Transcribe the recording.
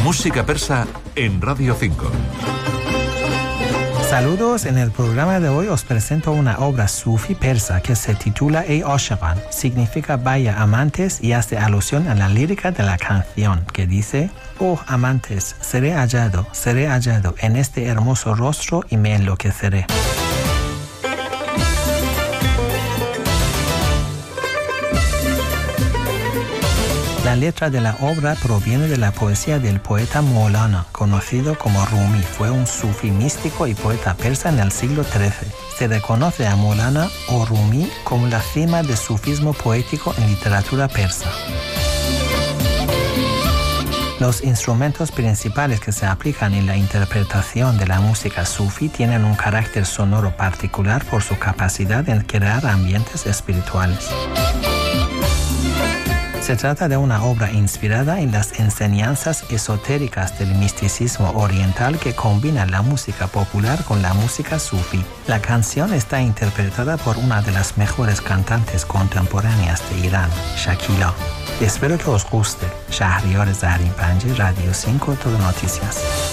Música persa en Radio 5. Saludos, en el programa de hoy os presento una obra sufi persa que se titula Ey Ashiqan, significa vaya amantes y hace alusión a la lírica de la canción que dice: oh amantes, seré hallado en este hermoso rostro y me enloqueceré. La letra de la obra proviene de la poesía del poeta Maulana, conocido como Rumi. Fue un sufí místico y poeta persa en el siglo XIII. Se reconoce a Maulana o Rumi como la cima del sufismo poético en literatura persa. Los instrumentos principales que se aplican en la interpretación de la música sufí tienen un carácter sonoro particular por su capacidad en crear ambientes espirituales. Se trata de una obra inspirada en las enseñanzas esotéricas del misticismo oriental que combina la música popular con la música sufí. La canción está interpretada por una de las mejores cantantes contemporáneas de Irán, Shakila. Espero que os guste. Shahriar Zahrin Panji, Radio 5, Todo Noticias.